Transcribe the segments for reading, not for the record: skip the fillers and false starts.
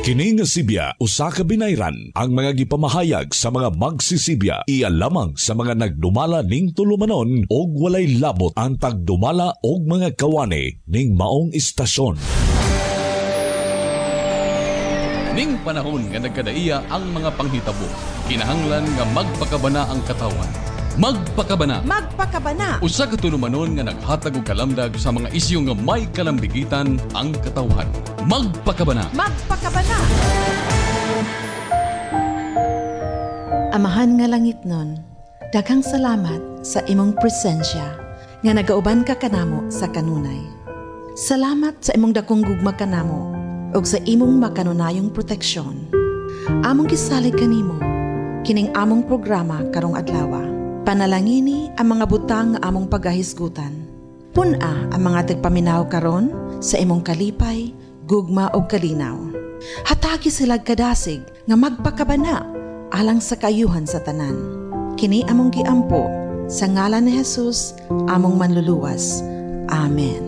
Kini nga Sibya usa ka binayran ang mga gipamahayag sa mga magsisibya iya lamang sa mga nagdumala ning tulumanon og walay labot ang tagdumala og mga kawani ning maong istasyon. Ning panahon nga nagkadaiya ang mga panghitabo, kinahanglan nga magpakabana ang katawan. Magpakabana. Magpakabana. Usa ka tulumanon nga naghatag og kalamdag sa mga isyu nga may kalambigitan ang katawhan. Magpakabana. Magpakabana. Amahan nga langit nun, daghang salamat sa imong presensya nga nagauban ka kanamo sa kanunay. Salamat sa imong dakong gugma kanamo ug sa imong makanunayong proteksyon. Among gisalig kanimo kining among programa karong adlaw. Panalangini ang mga butang nga among pagahisgutan. Puna ang mga tigpaminaw karon sa imong kalipay, gugma o kalinaw. Hatagi silag kadasig nga magpakabana alang sa kayuhan sa tanan. Kini among giampo sa ngalan ni Jesus, among manluluwas. Amen.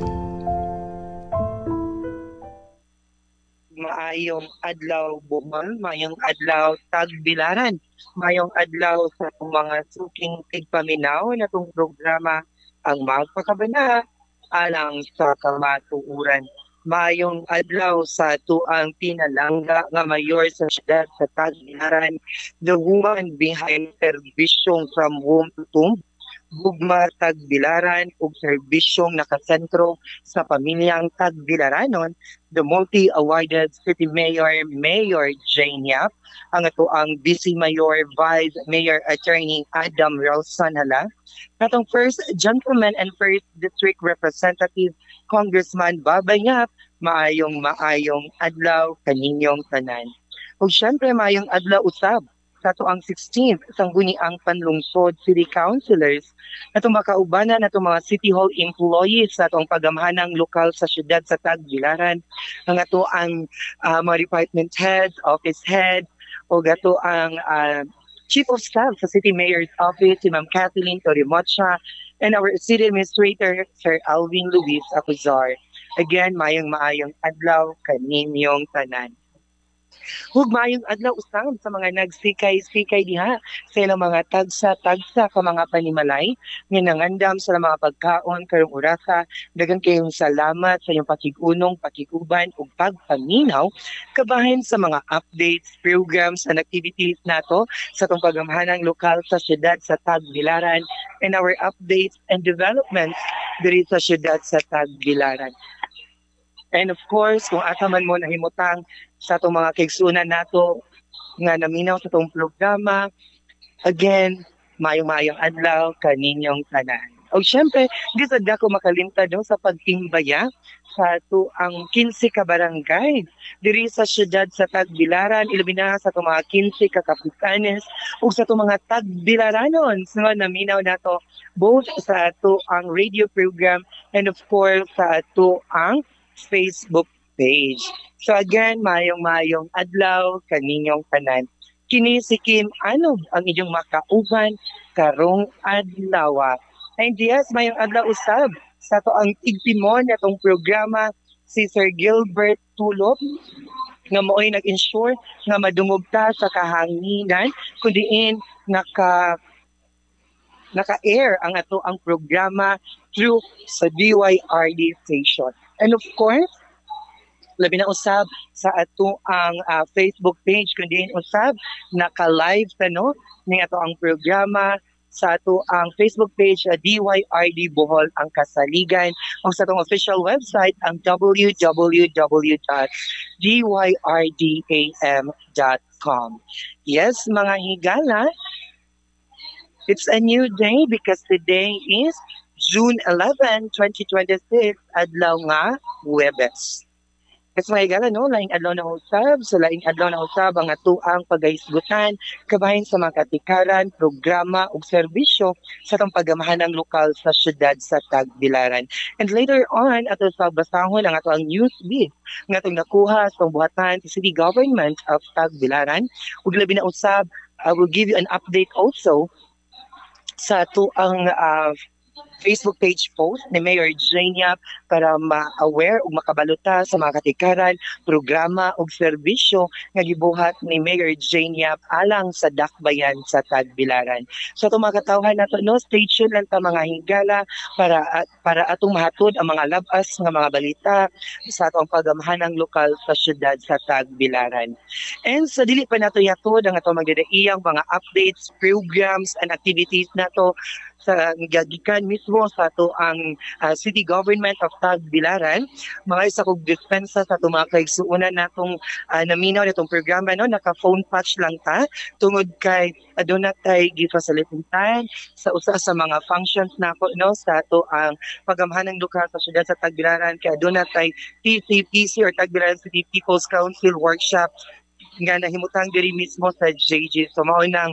Maayong adlaw Bohol, maayong adlaw Tagbilaran, maayong adlaw sa mga suking tigpaminaw na itong programa ang Magpakabana alang sa kamatuuran. Maayong adlaw sa tuang pinalangga nga mayor sa siyudad sa Tagbilaran, the woman behind serbisyong from womb to tomb, gugma Tagbilaran ug serbisyong nakasentro sa pamilyang Tagbilaranon, the multi-awarded City Mayor, Mayor Jane Yap, ang ito ang Vice Mayor, Vice Mayor Attorney Adam Ralsanhala, katong First Gentleman and First District Representative Congressman Babay Yap, maayong adlaw kaninyong tanan. Ug syempre maayong adlaw usab sa tuang 16th sangguniang panlungsod city councilors natong makaubanan natong mga City Hall employees sa atong pagamahanang lokal sa syudad sa Tagbilaran, ang ato ang mga department heads, office head o gato ang Chief of Staff sa City Mayor's Office, si Ma'am Kathleen Torimocha, and our City Administrator, Sir Alvin Luis Acuzar. Again, maayong adlaw kaninyong tanan. Hugmayong adlaw usab sa mga nagsikay-sikay diha sa ilang mga tagsa-tagsa ka mga panimalay nga nangandam sa mga pagkaon karong orasa. Daghang kayong salamat sa iyong pakigunong, pakikuban ug pagpaminaw kabahin sa mga updates, programs and activities nato sa tong pagamahanang lokal sa siyudad sa Tagbilaran and our updates and developments diri sa siyudad sa Tagbilaran. And of course, kung asa man mo nahimutang sa itong mga kaigsunan nato nga naminaw sa itong programa, again, mayong adlaw kaninyong tanan. O syempre, di sad ko makalimtad sa pagtimbaya sa ito ang 15 ka barangay diri sa siyudad sa Tagbilaran, ilabina sa itong mga 15 ka kapitanes o sa itong mga Tagbilaranon nga naminaw nato both sa ito ang radio program and of course sa ito ang Facebook page. So again, mayong adlaw kaninyong tanan. Kini si Kim Anog ang inyong makauban karong adlaw. And yes, mayong adlaw usab sa to ang tigtimon natong programa si Sir Gilbert Tulop nga mo'y nag-ensure nga madungog ta sa kahanginan kundiin naka-air ang ato ang programa through sa DYRD station. And of course, labi na usab sa ato ang Facebook page kundi usab naka-live ning ato ang programa sa ato ang Facebook page DYRD Bohol ang Kasaligan o sa atong official website ang www.dyrdam.com. Yes, mga higala, it's a new day because today is June 11, 2026, adlaw nga Huwebes. Kasi mga higala, laing adlaw na usab, so laing adlaw na usab ang atuang pagahisgutan, kabahin sa mga katikaran, programa ug serbisyo sa itong pagamahanang lokal sa syudad sa Tagbilaran. And later on, ato sa basahon ang ato ang news beat nga itong nakuha sa buhatan sa City Government of Tagbilaran. Ug labi na usab, I will give you an update also sa ito ang Facebook page post ni Mayor Jania para ma-aware ug makabaluta sa mga katikaran, programa ug serbisyo nga gibuhat ni Mayor Jania alang sa dakbayan sa Tagbilaran. So itong mga katawhan nato no, stay tuned lang ta mga higala para atong mahatod ang mga labas nga mga balita sa atong pagamhanang lokal sa syudad sa Tagbilaran. And sa dili pa nato yatod ang atong magdadaiyang mga updates, programs and activities nato sa gagikan mismo sa ato ang City Government of Tagbilaran. Mga isa kog dispensa sa itong mga kaigsuunan natong naminaw natong programa no, naka-phone patch lang ta tungod kay aduna tay gifacilitatean sa usa sa mga functions nako no sa ato ang pagamhanang lokal sa syudad sa Tagbilaran kay aduna tay TCPC or Tagbilaran City People's Council workshop nga nahimutang diri mismo sa JG. So mao nang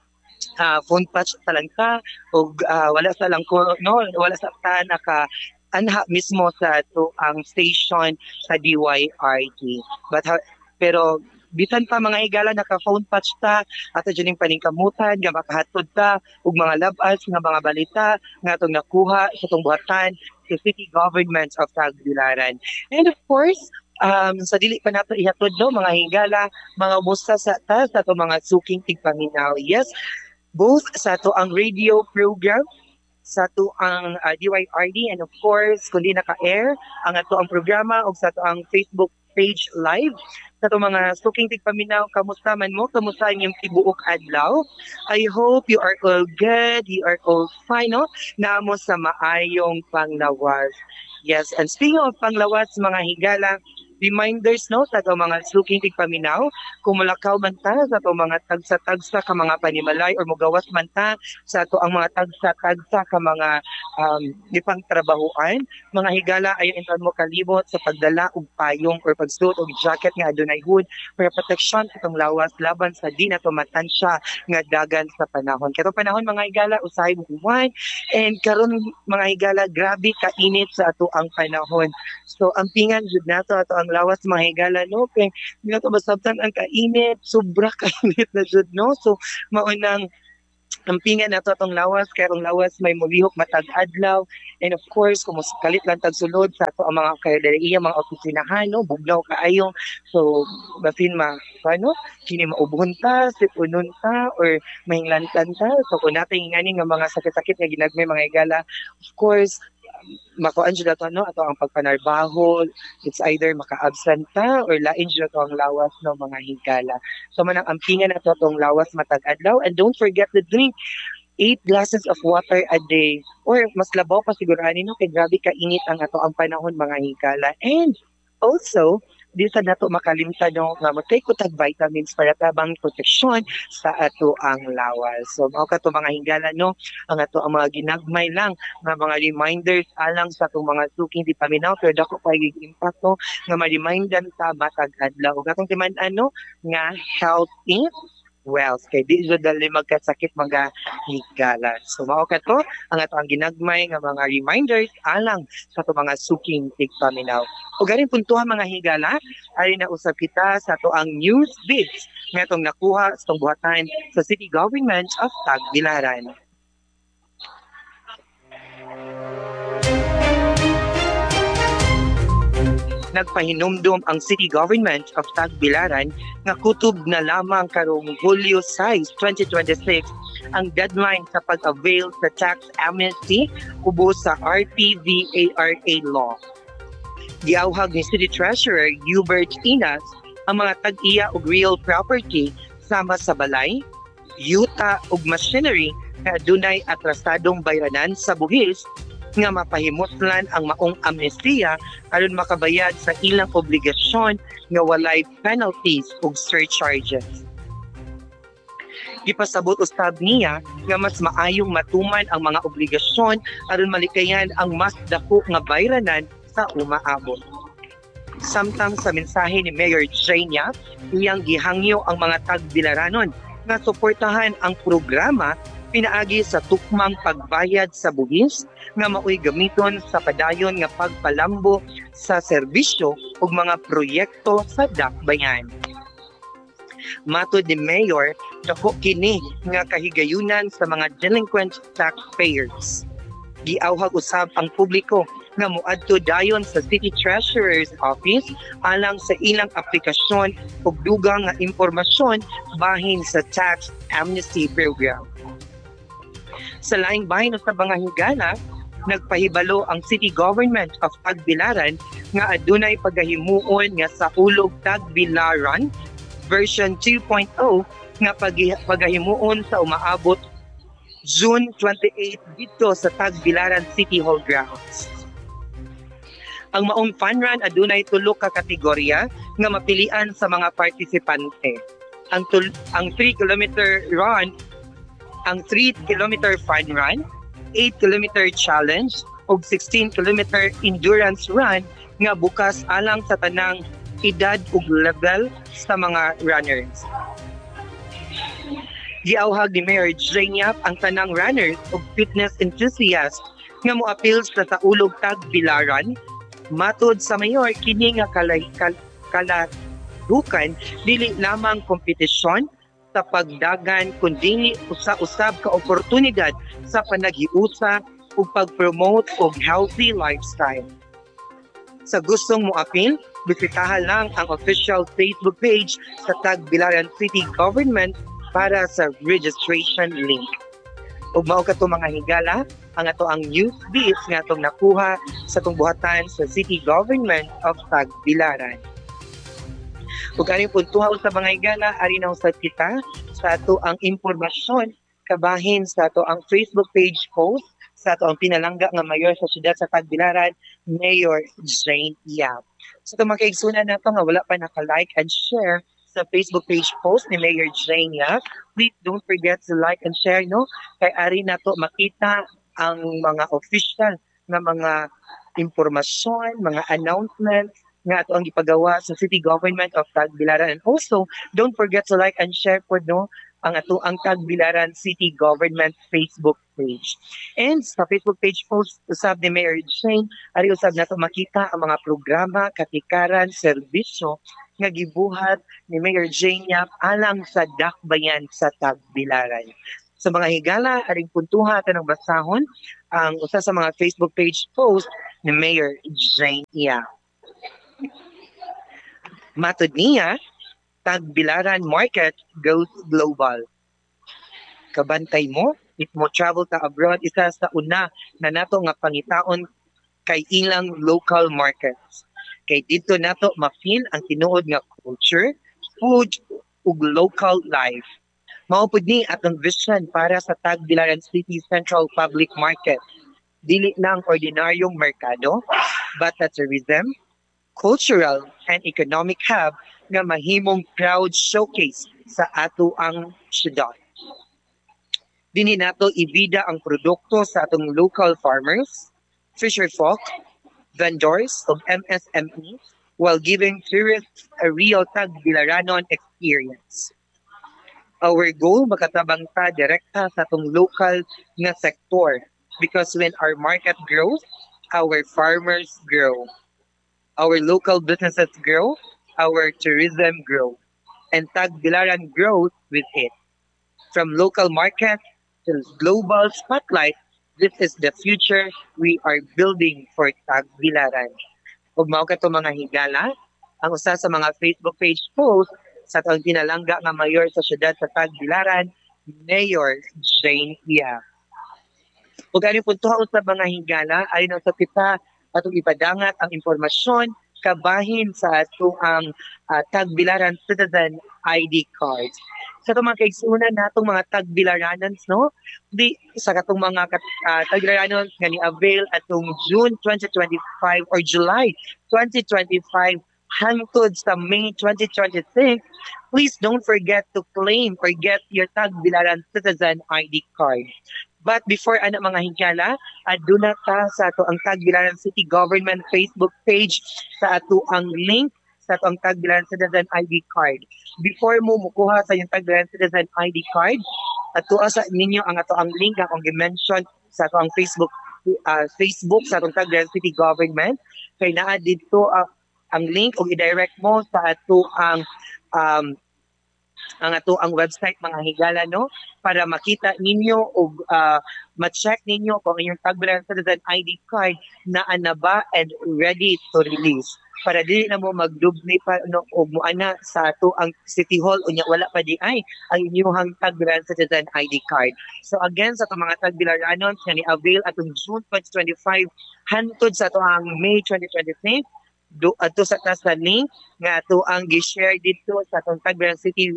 phone patch talang ta o wala sa lang ko no, wala sa ta naka anha mismo sa to ang station sa DYRT. Pero bisan pa mga higala naka-phone patch ta ato dyan yung paningkamutan nga makahatod ta ug mga labas nga mga balita nga atong nakuha sa itong buhatan sa City Government of Tagbilaran. And of course, sa dili pa nato ihatod no mga higala, mga musta sa ta sa itong mga suking tigpaminaw. Yes, both sa to ang radio program, sa to ang DYRD, and of course, kundi naka-air ang ato ang programa o sa to ang Facebook page live. Sa to mga suking tigpaminaw, kamusta man mo? Kamusta ang iyong tibuok adlaw? I hope you are all good, you are all fine, no? Namo sa maayong panglawas. Yes, and speaking of panglawas, mga higala, reminders no sa itong mga suking tigpaminaw, kung mulakaw man ta sa itong mga tagsa-tagsa ka mga panimalay or mugawas man ta sa ito ang mga tagsa-tagsa ka mga ipang trabahoan, mga higala ayon inton mo kalibot sa pagdala og payong or pagsuot og jacket nga adunay hood para proteksyon sa itong lawas laban sa di na tumatansya nga dagan sa panahon. Kato panahon mga higala usahay buwan, and karon mga higala grabe kainit sa ato ang panahon. So ang pingan jud nato ato ang lawas mga higala no kay hindi na to masabtan ang kainit, sobra kainit na jud no. So maunang ampingan nato atong lawas kay ang lawas may mulihok matag adlaw, and of course kung kalit lang tag sulod sa ato ang mga kadaiya mga opisinahan no bugnaw kaayo. So basin ano kini maubuhon ta, sipunon ta or mahinglantan ta. So kung natin ngani nga mga sakit-sakit nga ginagmay mga higala, of course makuan jud ato no ato ang pagpanarbaho, it's either maka-absent ta or lain jud ato ang lawas no mga higala. So manang ampingan nato atong lawas matag adlaw, and don't forget to drink 8 glasses of water a day or mas labaw pa siguro ani no kay grabe ka init ang ato ang panahon mga higala. And also di sa nato makalimtan no nga mo-take ko tag vitamins para tabang proteksyon sa ato ang lawas. So mao ka to mga higala no ang ato ang mga ginagmay lang nga mga reminders alang sa atong mga suking di paminaw pero dako pa impact no nga ma-remindan ta matag adlaw ug atong timan-an no nga healthy wealth kay di jud dali magkasakit mga higala. So mao ka to ang ato ang ginagmay nga mga reminders alang sa ato mga suking tigpaminaw. O galing puntuhan mga higala, ay nausap kita sa ato ang news bits nga itong nakuha sa itong buhatan sa City Government of Tagbilaran. Nagpahinumdum ang City Government of Tagbilaran nga kutob na lamang karong Hulyo 6, 2026 ang deadline sa pag-avail sa tax amnesty kubos sa RPVARA law. Giawhag ni City Treasurer Hubert Inas ang mga tag-iya og real property sama sa balay, yuta ug machinery na adunay atrasadong bayranan sa buhis nga mapahimutlan ang maong amnestiya aron makabayad sa ilang obligasyon nga walay penalties ug surcharges. Gipasabot usab niya nga mas maayong matuman ang mga obligasyon aron malikayan ang mas dako nga bayranan sa umaabot. Samtang sa mensahe ni Mayor Jania, iyang gihangyo ang mga Tagbilaranon nga suportahan ang programa pinaagi sa tukmang pagbayad sa buhis nga maoy gamiton sa padayon nga pagpalambo sa serbisyo ug mga proyekto sa dakbayan. Matod ni Mayor, dako kini nga kahigayunan sa mga delinquent taxpayers. Giawhag usab ang publiko nga moadto dayon sa City Treasurer's Office alang sa ilang aplikasyon ug dugang nga impormasyon bahin sa tax amnesty program. Sa laing bahin sa mga higala, nagpahibalo ang City Government of Tagbilaran nga adunay pagahimuon nga sa ulog Tagbilaran version 2.0 nga pagahimuon sa umaabot June 28 dito sa Tagbilaran City Hall grounds. Ang maong fun run adunay tulo ka kategorya nga mapilian sa mga partisipante. Ang 3-kilometer run, ang 3-kilometer fun run, 8-kilometer challenge ug 16-kilometer endurance run nga bukas alang sa tanang edad ug level sa mga runners. Giawhag ni Mayor Janiap ang tanang runners ug fitness enthusiasts nga moapil sa Taulog Tagbilaran. Matod sa mayor, kini nga kaladukan dili lamang kompetisyon sa pagdagan kundi usa-usab ka oportunidad sa panaghiusa ug pag-promote og healthy lifestyle. Sa gustong moapil, bisitahan lang ang official Facebook page sa Tagbilaran City Government para sa registration link. Ug mao kato mga higala, ang ato ang youth beats nga atong nakuha sa itong buhatan sa City Government of Tagbilaran. Ug aning puntuha sa mga higala, arinaw sa kita sa ato ang impormasyon kabahin sa ato ang Facebook page post sa ato ang pinalangga nga mayor sa siyudad sa Tagbilaran, Mayor Jane Yap. So itong mga kaigsunan nato nga wala pa naka-like and share sa Facebook page post ni Mayor Jane Yap, please don't forget to like and share, no? Kay ari na to makita ang mga official na mga impormasyon, mga announcements nga ato ang ipagawa sa City Government of Tagbilaran. And also, don't forget to like and share po, no, ang ato ang Tagbilaran City Government Facebook page. And sa Facebook page post usab ni Mayor Jane, ari usab nato makita ang mga programa, katikaran, serbisyo nga gibuhat ni Mayor Jane Yap alang sa dakbayan sa Tagbilaran. Sa mga higala, aring puntuha tanang basahon ang usa sa mga Facebook page post ni Mayor Jane Yap. Matod niya, Tagbilaran Market goes global. Kabantay mo, if mo travel ta abroad, isa sa una na nato nga pangitaon kay ilang local markets. Kay dito nato ma-feel ang tinuod nga culture, food, ug local life. Mao pud ni atong vision para sa Tagbilaran City Central Public Market. Dili na ang ordinaryong merkado, but a tourism, cultural, and economic hub nga mahimong proud showcase sa ato ang syudad. Dinhi nato ibida ang produkto sa atong local farmers, fisherfolk, vendors ug MSMEs while giving tourists a real Tagbilaranon experience. Our goal, makatabang ta direkta sa atong local nga sektor because when our market grows, our farmers grow. Our local businesses grow, our tourism grows, and Tagbilaran grows with it. From local market to global spotlight, this is the future we are building for Tagbilaran. Ug mao kato mga higala, ang usa sa mga Facebook page post sa atong pinalangga nga mayor sa siyudad sa Tagbilaran, Mayor Jane Yap. Ug ani puntuha sa mga higala, ayon sa kita atong ipadangat ang impormasyon kabahin sa atong ang Tagbilaran Citizen ID cards. Sa itong mga kaigsunan natong mga Tagbilaranans, no? Di sa katong mga Tagbilaranans nga ni-avail atong June 2025 or July 2025 hangtod sa May 2026, please don't forget to claim or get your Tagbilaran Citizen ID card. But before mga higala, aduna ta sa ato ang Tagbilaran City Government Facebook page sa ato ang link sa ato ang Tagbilaran Citizen ID card. Before mo mukuha sa yung Tagbilaran Citizen ID card, ato sa ninyo ang ato ang link akong gi-mention sa ato ang Facebook sa atong Tagbilaran City Government. Kay naa dito ang link o i-direct mo sa ato ang ang ato ang website mga higala no para makita ninyo o ma-check ninyo kung inyong Tagbilaran Citizen ID card na ana ba and ready to release para dili na mo magdubli pa no og moana sa ato ang City Hall unya wala pa di ay ang inyong Tagbilaran Citizen ID card. So again sa itong mga Tagbilaranon nga ni-avail atong June 2025 hantod sa ato ang May 2025 ato sa taas na link nga ato ang gi-share dito sa atong Tagbilaran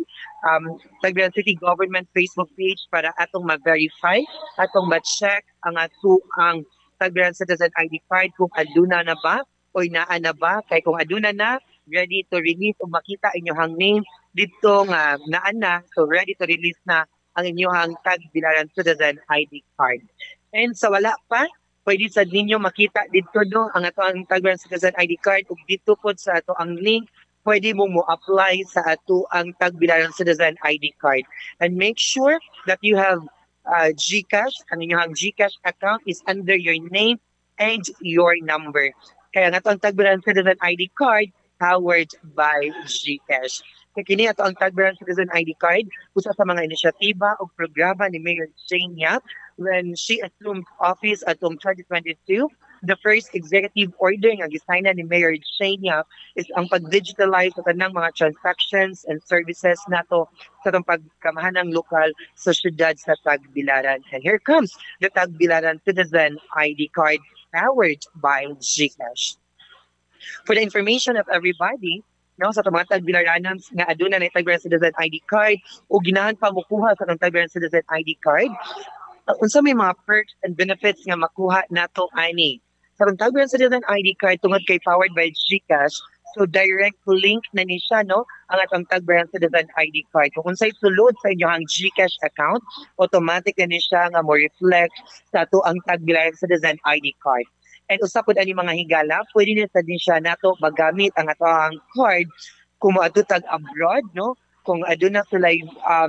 City Government Facebook page para atong ma-verify, atong ma-check ang ato ang Tagbilaran Citizen ID card kung aduna na ba o naa na ba kay kung aduna na ready to release o makita inyong name dito nga naa na so ready to release na ang inyong Tagbilaran Citizen ID card. And sa wala pa pwede sa ninyo makita dito do ang ato ang Tagbilaran Citizen ID card ug dito po sa ato ang link pwede mo apply sa ato ang Tagbilaran Citizen ID card and make sure that you have GCash. Ang inyong GCash account is under your name and your number. Kaya nga ang Tagbilaran Citizen ID card powered by GCash. Kaya kini ato ang Tagbilaran Citizen ID card usa sa mga inisyatiba o programa ni Mayor Shane Yap when she assumed office atong 2022. The first executive order nga gisigna ni Mayor Shane Yap is ang pag-digitalize sa tanang mga transactions and services nato sa itong pagkamahanang lokal sa syudad sa Tagbilaran. And here comes the Tagbilaran Citizen ID card powered by GCash. For the information of everybody, no, sa mga Tagbilaranon nga aduna na Tagbilaran Citizen ID card o ginahan pa mukuha sa Tagbilaran Citizen ID card, unsa may mga perks and benefits nga makuha nato ani. Sa Tagbilaran Citizen ID card tungod kay powered by GCash, so direct link na ni siya no ang atong Tagbilaran Citizen ID card. Kung unsay sulod sa inyong GCash account, automatic na ni siya nga mo reflect sa ato ang Tagbilaran Citizen ID card. And usa pud ani mga higala, pwede na sa din siya nato magamit ang ato ang card kung moadto tag abroad no, kung aduna sulay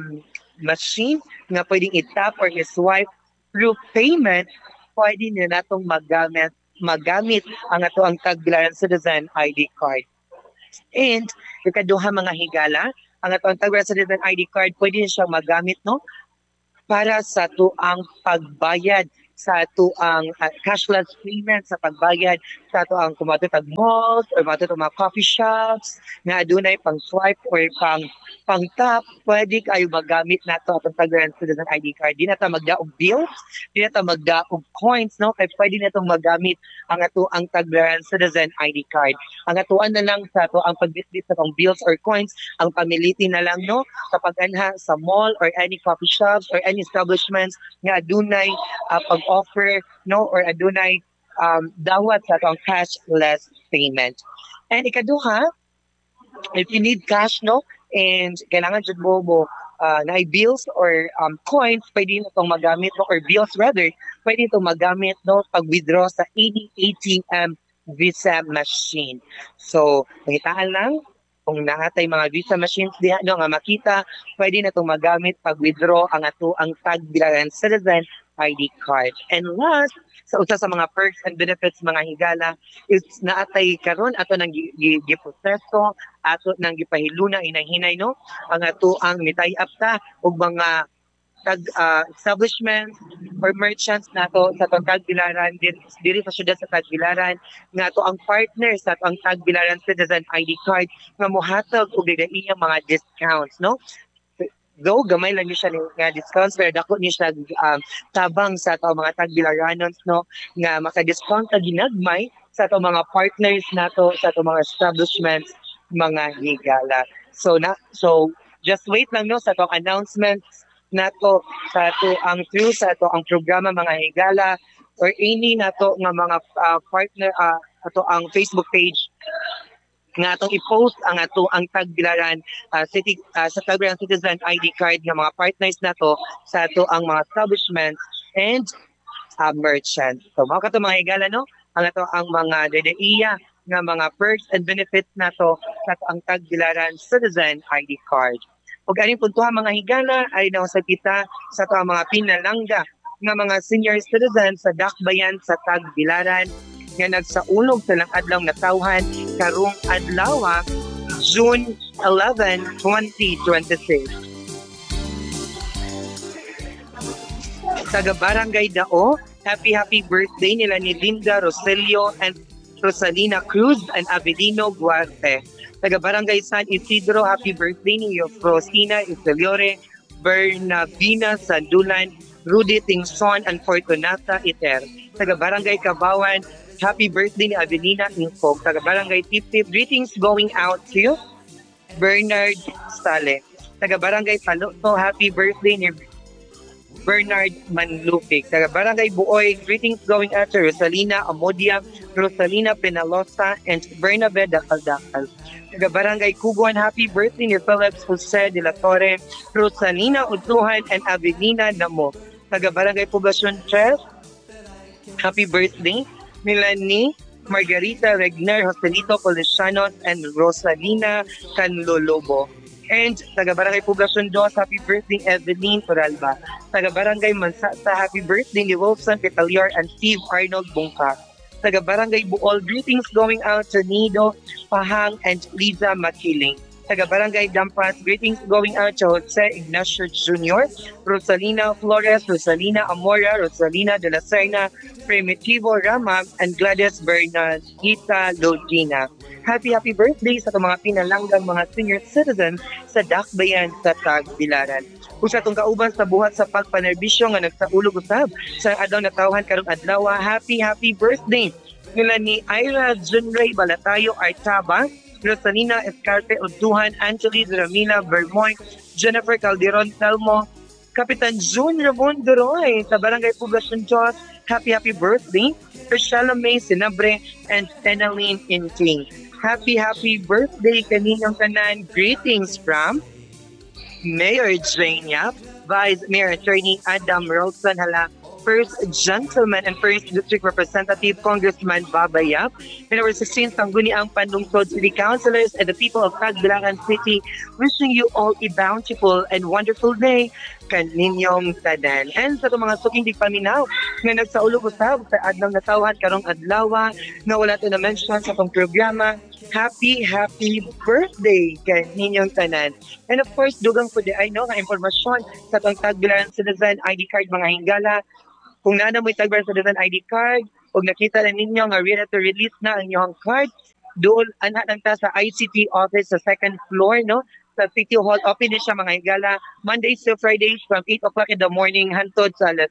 machine nga pwedeng i-tap or i-swipe through payment, pwede na natong magamit ang ato ang Tagbilaran Citizen ID card. And ikaduha mga higala, ang ato ang Tagbilaran Citizen ID card pwede na siyang magamit no para sa ato ang pagbayad sa ato ang cashless payment sa pagbayad sa ato ang kumato tag malls or mato mga coffee shops nga adunay pang swipe or pang tap, pwede kayo magamit nato atong Tagbilaran Citizen ID card. Di na ta magdaog bills, di na ta magdaog coins no kay pwede na tong magamit ang ato ang Tagbilaran Citizen ID card. Ang atuan na lang sa ato ang pagbitbit sa pang bills or coins, ang pamiliti na lang no sa pag-anha sa mall or any coffee shops or any establishments nga adunay pag-offer no or adunay dawat sa atong cashless payment. And ikaduha, if you need cash no and kailangan jud mo na bills or coins, pwede na itong magamit no or bills rather, pwede itong magamit no pag-withdraw sa any ATM Visa machine. So, pangitaan lang kung naatay mga Visa machines diha no nga makita, pwede na itong magamit pag-withdraw ang ato ang Tagbilaran Citizen ID card. And last, sa usa sa mga perks and benefits mga higala is naatay karon ato nang giproseso, ato nang gipahiluna inay-hinay no ang ato ang mitay up ta og mga establishments or merchants nato sa Tagbilaran diri sa syudad sa Tagbilaran nga ato ang partners sa ang Tagbilaran Citizen ID card nga mohatag og dayang mga discounts no. Though gamay lang niya siya nga discounts pero dako niya siya tabang sa ato mga Tagbilaranons no nga maka-discount ta ginagmay sa ato mga partners nato sa ato mga establishments mga higala. So just wait lang no sa atong announcements nato sa ato ang through sa ato ang programa mga higala or any nato nga mga partner ato ang Facebook page nga atong i-post ang ato ang Tagbilaran city sa Tagbilaran Citizen ID card nga mga partners nato sa ato ang mga establishments and merchants. So mao kato mga higala no ang ato ang mga dedaiya nga mga perks and benefits nato sa ato ang Tagbilaran Citizen ID card. Ug aning puntuhan mga higala ay sa kita sa ato ang mga pinalangga nga mga senior citizens sa Dakbayan sa Tagbilaran nga nagsaulog sa lang adlaw natawhan karong adlaw June 11, 2026. Taga Barangay Dao, happy birthday nila ni Linda Roselio and Rosalina Cruz and Avelino Guarte. Taga Barangay San Isidro, happy birthday ni Rosina Iseliore, Bernabina Sandulan, Rudy Tingson and Fortunata Iter. Taga Barangay Kabawan, happy birthday ni Avelina Infog. Taga Barangay Tip-Tip, greetings going out to you, Bernard Sale. Taga Barangay Paloto, happy birthday ni Bernard Manlupig. Taga Barangay Buoy, greetings going out to Rosalina Amodia, Rosalina Penalosa, and Bernabe Dakal-Dakal. Taga Barangay Kubuan, happy birthday ni Phillips Jose de la Torre, Rosalina Utuhan, and Avelina Namo. Taga Barangay Poblacion 3, happy birthday nila ni Margarita Regner, Joselito Policianos, and Rosalina Canlolobo. And taga Barangay Poblacion 2, happy birthday Evelyn Toralba. Taga Barangay Mansasa, happy birthday ni Wilson Petalior and Steve Arnold Bungka. Taga Barangay Buol, greetings going out to Nido Pahang and Liza Makiling. Taga Barangay Dampas, greetings going out to Jose Ignacio Jr., Rosalina Flores, Rosalina Amora, Rosalina de la Serna, Primitivo Rama, and Gladys Bernadita Lodina. Happy birthday sa mga pinalanggang mga senior citizens sa Dakbayan sa Tagbilaran. Usa tong kauban sa buhat sa pagpanerbisyo nga nagsaulog usab sa adlaw na tawhan karong adlaw, happy birthday nila ni Ira Junray Balatayo Artaba, Rosalina Escarte Uduhan, Angelis Ramila Vermoy, Jennifer Calderon Telmo, Kapitan June Ramon Duroy sa Barangay Poblacion Diyos, happy birthday, Priscilla May Sinabre, and Enaline Inting. Happy birthday kaninyong tanan. Greetings from Mayor Jane Yap, Vice Mayor Attorney Adam Rolson Hala, First Gentleman and First District Representative Congressman Baba Yap, and our 16th Sangguniang Panlungsod City Councilors and the people of Tagbilaran City, wishing you all a bountiful and wonderful day kaninyong tanan. And sa itong mga suking digpaminaw nga nagsaulog usab sa adlaw na tawhan karong adlaw na wala ito na-mention sa itong programa, happy birthday kaninyong tanan. And of course, dugang po di ay nga impormasyon sa itong Tagbilaran Citizen ID card mga hinggala. Kung naana mo'y Tagbilaran Citizen ID card, o nakita na ninyo nga ready to release na ang inyong card, doon anak lang ta sa ICT office sa second floor, no? Sa City Hall, open din siya mga higala, Mondays to Fridays from 8 o'clock in the morning hantod sa 5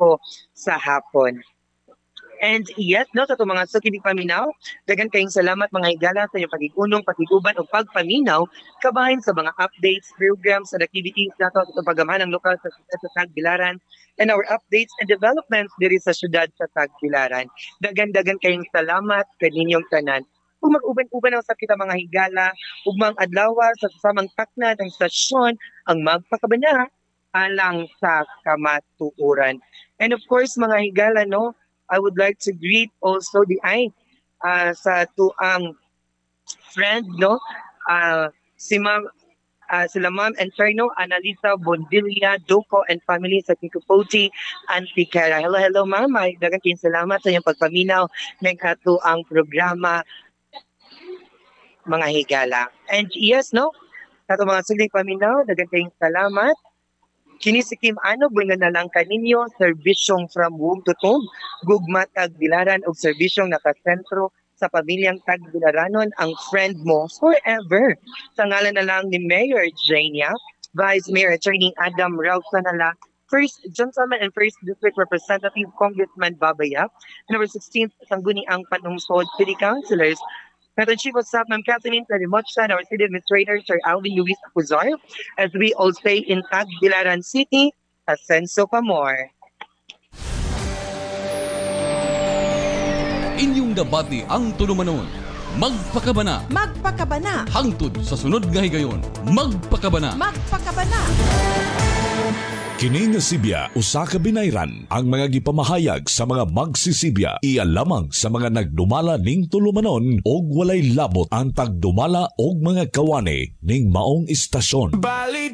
sa hapon. And yes, no, sa itong mga sukinig paminaw, dagan kayong salamat mga higala sa inyong pag-igunong, pag-iguban o pagpaminaw, kabahin sa mga updates, programs, and activities nato sa pagamahan ng lokal sa Tagbilaran, and our updates and developments diri sa syudad sa Tagbilaran. Dagan kayong salamat kaninyong tanan. Kung mag-uban-uban ang sa kita mga higala, ugmang adlawa sa kasamang takna ng stasyon ang magpakabana alang sa kamatuoran. And of course mga higala, no, I would like to greet also the sa tuang friend, no, sila Ma'am Enferno Analisa Bondilla Doko and family sa Kikupoti Antiquera. Hello ma'am, ay dagang salamat sa iyong pagpaminaw ng katuang programa mga higala. And yes, no, sa mga suling paminaw, dagang salamat. Kini si Kim Ano, buingan na lang kaninyo, serbisyong from womb to tomb, gugma Tagbilaran o serbisyong nakasentro sa pamilyang Tagbilaranon, ang friend mo forever. Sa ngalan na lang ni Mayor Jania, Vice Mayor Attorney Adam Rausanala, First Gentleman and First District Representative Congressman Baba Yap, and our 16th Sangguniang Panlungsod City Councilors, Madam Chief of Staff, Ma'am Kathleen Tarimotcha, and our City Administrator, Sir Alvin Luis Acuzar, as we all say in Tagbilaran City, Ascenso pa more. Inyong debate ang tulumanon. Magpakabana. Hangtod sa sunod nga higayon. Magpakabana. Kini nga Sibya usa ka binayran ang mga gipamahayag sa mga magsisibya iya lamang sa mga nagdumala ning tulumanon og walay labot ang tagdumala og mga kawane ning maong istasyon.